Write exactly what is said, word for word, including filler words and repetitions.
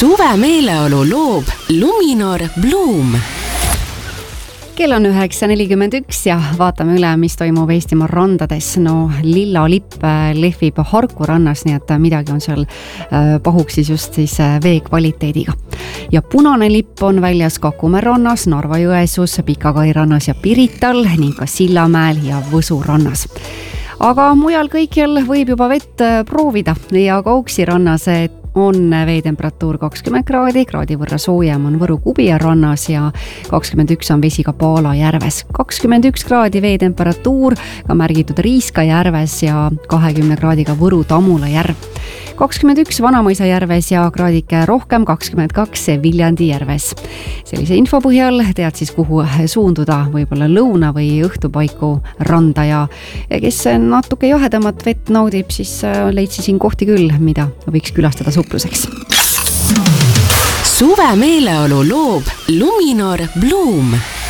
Suve meeleolu loob Luminor Bloom. Kell on üheksa nelikümmend üks ja vaatame üle, mis toimub Eestimaa randades. No lilla lipp lehvib Harku rannas, nii et midagi on seal pahuks siis just siis vee kvaliteediga. Ja punane lipp on väljas Kakumäe rannas, Narva-Jõesuus, Pika-Kai rannas ja Pirital ning ka Sillamäel ja Võsu rannas. Aga mujal kõikjal võib juba vett proovida ja Kauksi rannas on veetemperatuur kakskümmend kraadi, kraadi võrra soojem on Võru Kubija rannas ja kakskümmend üks on vesi ka Paala järves. kakskümmend üks kraadi veetemperatuur ka märgitud Riiska järves ja kahekümne kraadiga Võru Tamula järv. kakskümmend üks Vanamõisa järves ja kraadike rohkem kakskümmend kaks Viljandi järves. Sellise info põhjal tead siis, kuhu suunduda, võib-olla lõuna või õhtupaiku randa ja kes natuke jahedamat vett naudib, siis leidsi siin kohti küll, mida võiks külastada supluseks. Suve meeleolu loob Luminor Bloom.